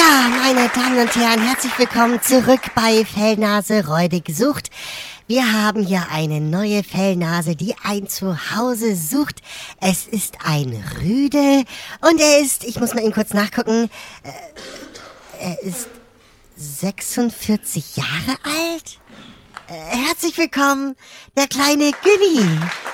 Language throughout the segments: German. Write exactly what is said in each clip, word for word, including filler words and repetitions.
Ja, meine Damen und Herren, herzlich willkommen zurück bei Fellnase räudig sucht. Wir haben hier eine neue Fellnase, die ein Zuhause sucht. Es ist ein Rüde und er ist, ich muss mal eben kurz nachgucken, äh, er ist sechsundvierzig Jahre alt. Äh, herzlich willkommen, der kleine Günni.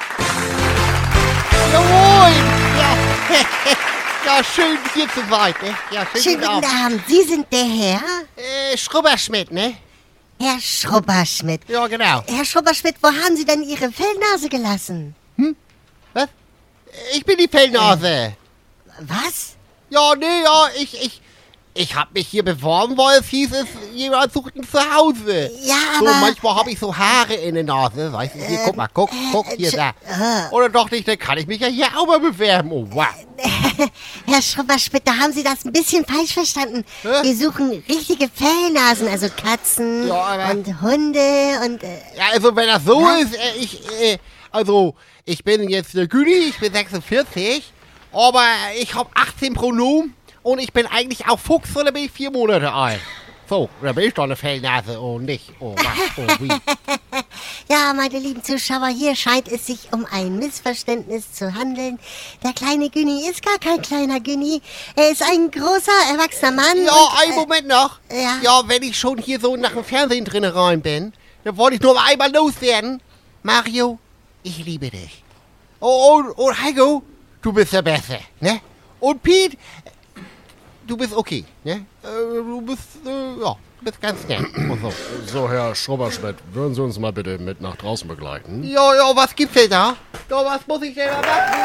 Jawohl! Ja, ja, schön hier zu sein, ne? Ja, schön Schönen guten Abend. Sie sind der Herr? Äh, Schrubberschmidt, ne? Herr Schrubberschmidt. Ja, genau. Herr Schrubberschmidt, wo haben Sie denn Ihre Fellnase gelassen? Hm? Was? Ich bin die Fellnase. Äh, was? Ja, nee, ja, ich, ich, ich hab mich hier beworben, weil es hieß, es, jemand sucht ein Zuhause. Ja, so, aber... manchmal habe ich so Haare in der Nase, weißt du, hier, äh, guck mal, guck, guck, hier, da. Äh, Und dann dachte ich, dann kann ich mich ja hier auch mal bewerben, oh, wow. Herr Schrubberschmidt, da haben Sie das ein bisschen falsch verstanden. Hä? Wir suchen richtige Fellnasen, also Katzen ja, und Hunde und... Äh, ja, also wenn das so was? ist, äh, ich, äh, also, ich bin jetzt der Günni, ich bin sechsundvierzig, aber ich habe achtzehn Pronomen und ich bin eigentlich auch Fuchs, oder bin ich vier Monate alt? So, da bin ich doch eine Fellnase und nicht, oh, was, oh, wie. Ja, meine lieben Zuschauer, hier scheint es sich um ein Missverständnis zu handeln. Der kleine Günni ist gar kein kleiner Günni. Er ist ein großer, erwachsener Mann. Ja, und, einen äh, Moment noch. Ja. Ja, wenn ich schon hier so nach dem Fernsehen drin rein bin, dann wollte ich nur mal einmal loswerden. Mario, ich liebe dich. Oh, und, und Heiko, du bist der Beste, ne? Und Pete, du bist okay, ne? Äh, du bist, äh, ja, du bist ganz nett und so. So, Herr Schrubberschmidt, würden Sie uns mal bitte mit nach draußen begleiten? Ja, ja, was gibt's denn da? Ja, was muss ich denn da machen?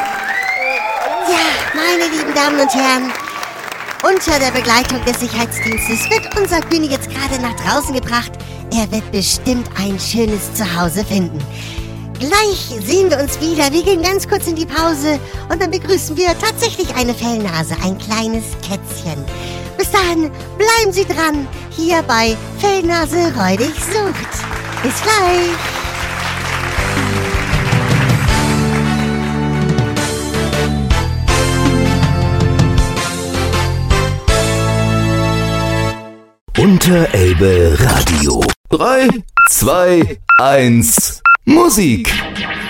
Ja, meine lieben Damen und Herren, unter der Begleitung des Sicherheitsdienstes wird unser Günni jetzt gerade nach draußen gebracht. Er wird bestimmt ein schönes Zuhause finden. Gleich sehen wir uns wieder. Wir gehen ganz kurz in die Pause und dann begrüßen wir tatsächlich eine Fellnase, ein kleines Kätzchen. Bis dahin bleiben Sie dran, hier bei Fellnase räudig sucht. Bis gleich. Unterelbe Radio. drei, zwei, eins, Musik!